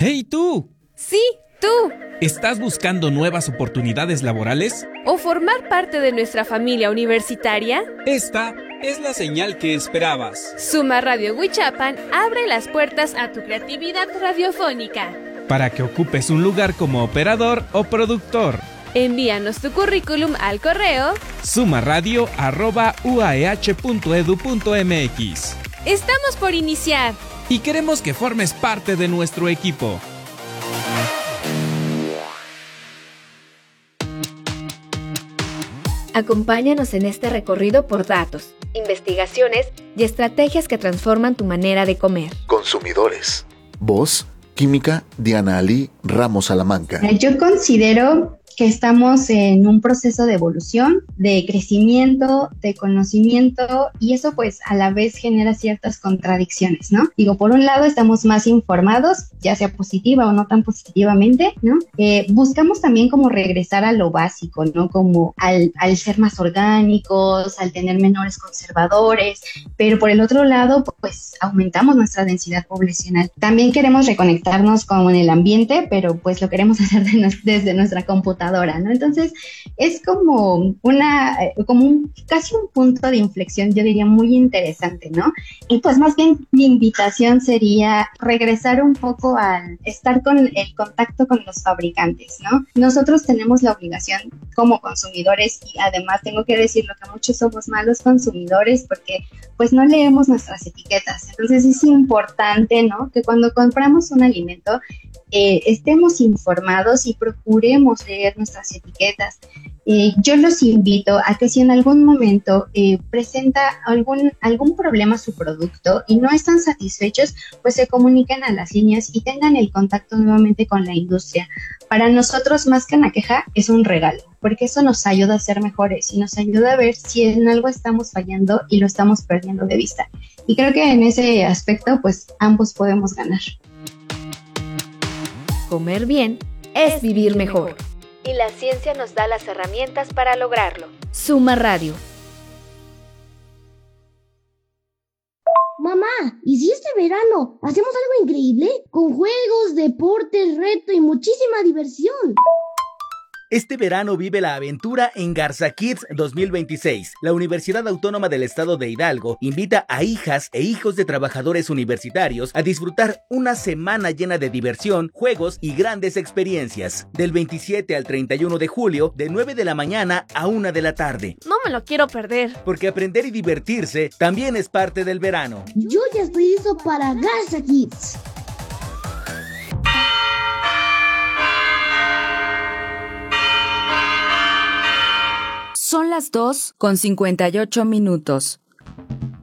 ¡Hey tú! Sí, tú. ¿Estás buscando nuevas oportunidades laborales? ¿O formar parte de nuestra familia universitaria? Esta es la señal que esperabas. Suma Radio Huichapan abre las puertas a tu creatividad radiofónica. Para que ocupes un lugar como operador o productor. Envíanos tu currículum al correo sumaradio@uah.edu.mx. Estamos por iniciar. Y queremos que formes parte de nuestro equipo. Acompáñanos en este recorrido por datos, investigaciones y estrategias que transforman tu manera de comer. Consumidores. Voz, Química, Diana Ali Ramos Salamanca. Yo considero que estamos en un proceso de evolución, de crecimiento, de conocimiento, y eso pues a la vez genera ciertas contradicciones, ¿no? Digo, por un lado estamos más informados, ya sea positiva o no tan positivamente, ¿no? Buscamos también como regresar a lo básico, ¿no? Como al ser más orgánicos, al tener menores conservadores, pero por el otro lado pues aumentamos nuestra densidad poblacional. También queremos reconectarnos con el ambiente, pero pues lo queremos hacer desde nuestra computadora, ¿no? Entonces es como casi un punto de inflexión, yo diría muy interesante, ¿no? Y pues más bien mi invitación sería regresar un poco al estar con el contacto con los fabricantes, ¿no? Nosotros tenemos la obligación como consumidores, y además tengo que decirlo que muchos somos malos consumidores porque pues no leemos nuestras etiquetas. Entonces es importante, ¿no?, que cuando compramos un alimento estemos informados y procuremos leer nuestras etiquetas. Yo los invito a que si en algún momento presenta algún problema su producto y no están satisfechos, pues se comuniquen a las líneas y tengan el contacto nuevamente con la industria. Para nosotros, más que una queja, es un regalo, porque eso nos ayuda a ser mejores y nos ayuda a ver si en algo estamos fallando y lo estamos perdiendo de vista. Y creo que en ese aspecto, pues ambos podemos ganar. Comer bien es vivir mejor. Y la ciencia nos da las herramientas para lograrlo. Suma Radio. Mamá, ¿y si este verano hacemos algo increíble? Con juegos, deportes, reto y muchísima diversión. Este verano vive la aventura en Garza Kids 2026. La Universidad Autónoma del Estado de Hidalgo invita a hijas e hijos de trabajadores universitarios a disfrutar una semana llena de diversión, juegos y grandes experiencias. Del 27 al 31 de julio, de 9 de la mañana a 1 de la tarde. No me lo quiero perder. Porque aprender y divertirse también es parte del verano. Yo ya estoy listo para Garza Kids. Son las 2:58 minutos.